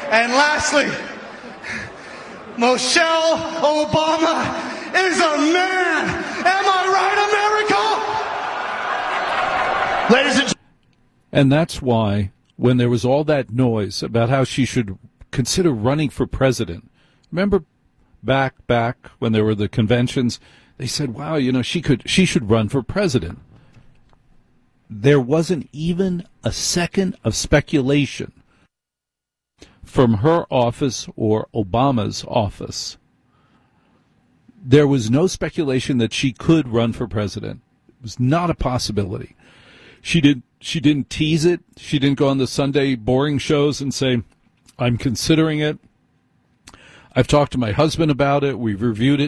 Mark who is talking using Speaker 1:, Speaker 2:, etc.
Speaker 1: And lastly, Michelle Obama is a man. Am I right, America? Ladies and
Speaker 2: And that's why when there was all that noise about how she should consider running for president, remember back when there were the conventions, they said, wow, she should run for president. There wasn't even a second of speculation from her office or Obama's office. There was no speculation that she could run for president. It was not a possibility. She didn't tease it. She didn't go on the Sunday boring shows and say, I'm considering it. I've talked to my husband about it. We've reviewed it.